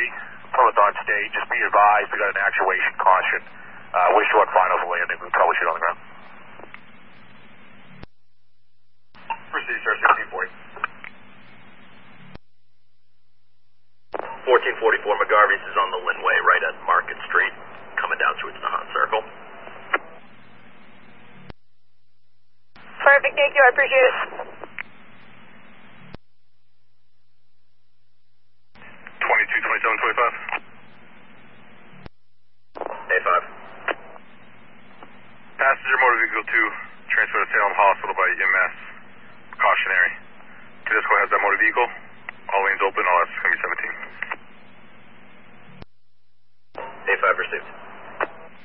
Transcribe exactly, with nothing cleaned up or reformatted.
three, Plymouth on stage. Just be advised, we got an actuation caution. Uh, wish to run final for landing. We'll troubleshoot on the ground. Proceed, sir, sixteen forty. fourteen forty-four, McGarvey's is on the Linway, right at Market Street, coming down towards the Hunt Circle. Perfect, thank you, I appreciate it. twenty-two, twenty-seven, twenty-five. A five. Passenger motor vehicle two, transferred to Salem Hospital by M S. Cautionary. Tedesco has that motor vehicle. All lanes open, all that's going to be seventeen. A five received.